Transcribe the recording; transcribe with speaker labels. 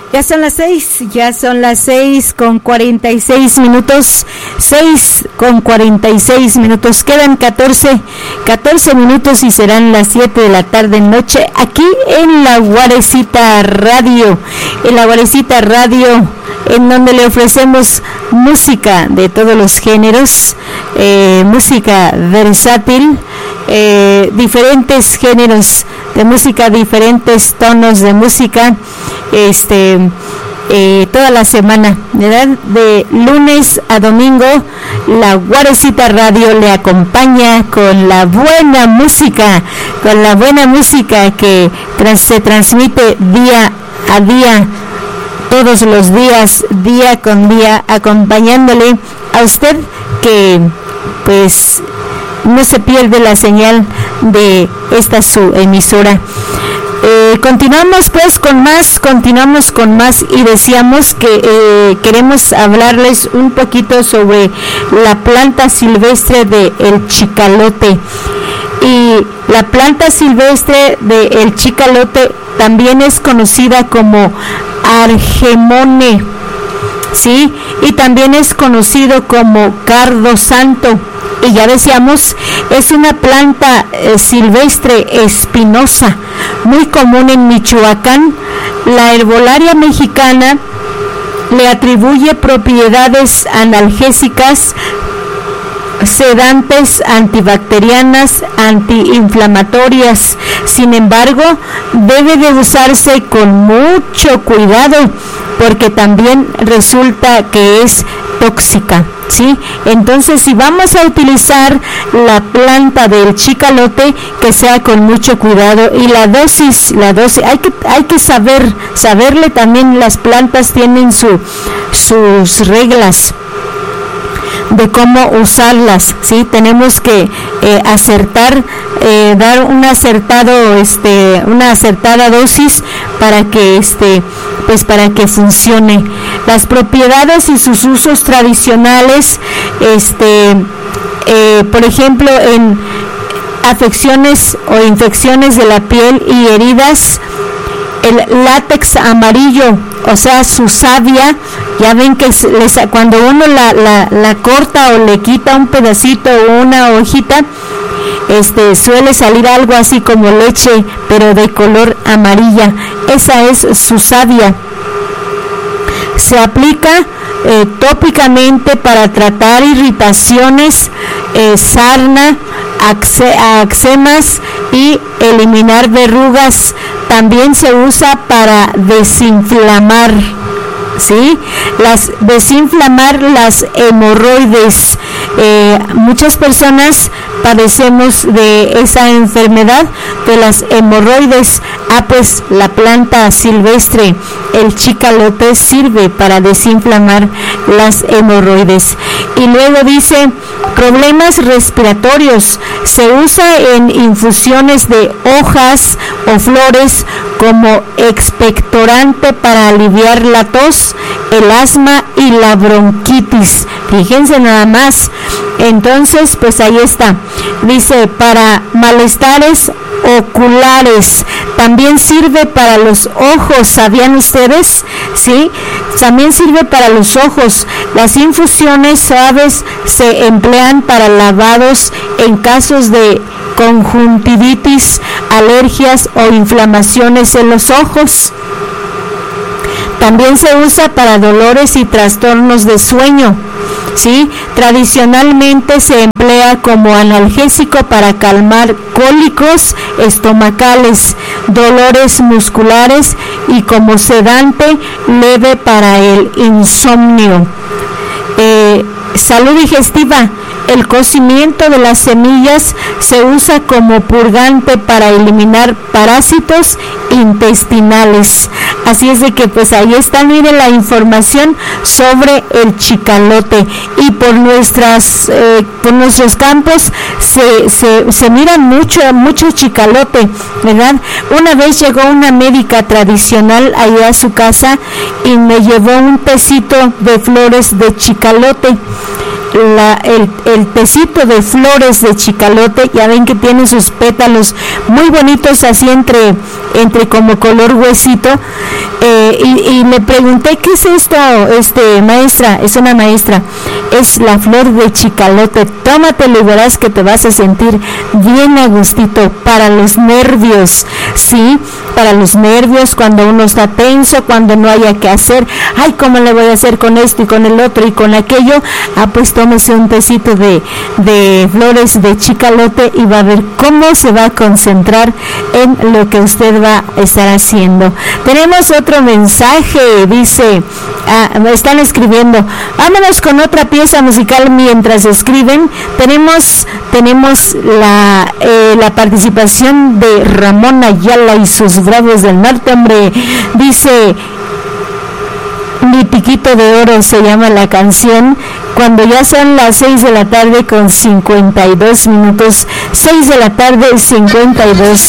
Speaker 1: Ya son las 6:46, 6:46. Quedan 14 minutos y serán las 7 de la tarde noche aquí en La Guarecita Radio. En La Guarecita Radio, en donde le ofrecemos música de todos los géneros, música versátil, diferentes géneros de música, diferentes tonos de música, toda la semana, ¿verdad? De lunes a domingo, La Guarecita Radio le acompaña con la buena música, que se transmite día a día, todos los días, día con día, acompañándole a usted que pues no se pierde la señal de esta su emisora. Continuamos con más y decíamos que queremos hablarles un poquito sobre la planta silvestre de el chicalote. Y la planta silvestre de el chicalote también es conocida como argemone, ¿sí? Y también es conocido como cardo santo. Y ya decíamos, es una planta silvestre espinosa, muy común en Michoacán. La herbolaria mexicana le atribuye propiedades analgésicas, sedantes, antibacterianas, antiinflamatorias. Sin embargo, debe de usarse con mucho cuidado porque también resulta que es tóxica, ¿sí? Entonces, si vamos a utilizar la planta del chicalote, que sea con mucho cuidado. Y la dosis, hay que saberle también. Las plantas tienen sus reglas de cómo usarlas, ¿sí? Tenemos que acertar, dar una acertada dosis para que para que funcione. Las propiedades y sus usos tradicionales, por ejemplo, en afecciones o infecciones de la piel y heridas, el látex amarillo, o sea, su savia, ya ven que cuando uno la corta o le quita un pedacito o una hojita, suele salir algo así como leche, pero de color amarilla. Esa es su savia. Se aplica tópicamente para tratar irritaciones, sarna, eczemas y eliminar verrugas. También se usa para desinflamar, ¿sí? Desinflamar las hemorroides. Muchas personas padecemos de esa enfermedad de las hemorroides. Pues la planta silvestre, el chicalote, sirve para desinflamar las hemorroides. Y luego dice, problemas respiratorios, se usa en infusiones de hojas o flores como expectorante para aliviar la tos, el asma y la bronquitis. Fíjense nada más. Entonces, pues ahí está. Dice, para malestares oculares, también sirve para los ojos. ¿Sabían ustedes? Sí, también sirve para los ojos. Las infusiones suaves se emplean para lavados en casos de conjuntivitis, alergias o inflamaciones en los ojos. También se usa para dolores y trastornos de sueño, ¿sí? Tradicionalmente se emplea como analgésico para calmar cólicos estomacales, dolores musculares y como sedante leve para el insomnio. Salud digestiva. El cocimiento de las semillas se usa como purgante para eliminar parásitos intestinales. Así es de que pues ahí está, miren la información sobre el chicalote. Y por nuestros campos se mira mucho chicalote, ¿verdad? Una vez llegó una médica tradicional allá a su casa y me llevó un tecito de flores de chicalote. El tecito de flores de chicalote, ya ven que tiene sus pétalos muy bonitos, así entre como color huesito. y le pregunté, ¿qué es esto, maestra? Es una maestra, es la flor de chicalote, tómatelo y verás que te vas a sentir bien a gustito para los nervios, ¿sí? Para los nervios, cuando uno está tenso, cuando no haya que hacer, ay, ¿cómo le voy a hacer con esto y con el otro y con aquello? Pues tómese un tecito de flores de chicalote y va a ver cómo se va a concentrar en lo que usted va a estar haciendo. Tenemos otro mensaje, dice, me están escribiendo, vámonos con otra pieza musical mientras escriben. Tenemos la participación de Ramón Ayala y sus Bravos del Norte, hombre. Dice, Mi Piquito de Oro se llama la canción. Cuando ya son las 6 de la tarde con 52 minutos, 6 de la tarde 52